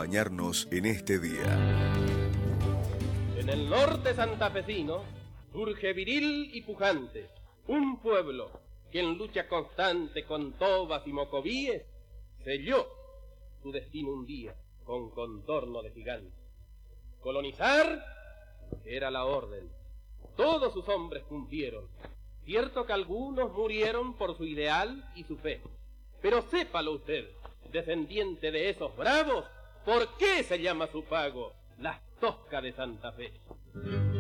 acompañarnos en este día. En el norte santafesino surge viril y pujante un pueblo que en lucha constante con tobas y mocovíes selló su destino un día con contorno de gigante. Colonizar era la orden, todos sus hombres cumplieron. Cierto que algunos murieron por su ideal y su fe, pero sépalo usted, descendiente de esos bravos, ¿por qué se llama su pago Las Toscas de Santa Fe?